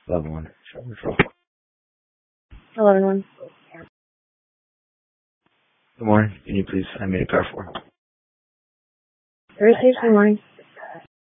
Level 1. Short referral. Hello, everyone. Good morning. Can you please send me a car for? Thursday, good morning.